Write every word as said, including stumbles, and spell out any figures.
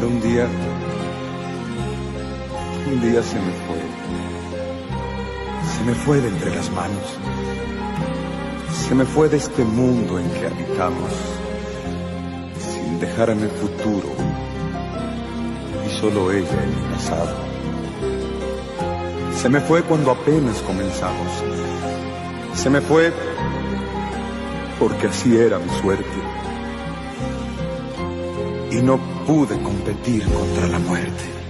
Pero un día, un día se me fue. Se me fue de entre las manos. Se me fue de este mundo en que habitamos, sin dejarme futuro, y solo ella en mi pasado. Se me fue cuando apenas comenzamos. Se me fue porque así era mi suerte. Y no pude competir contra la muerte.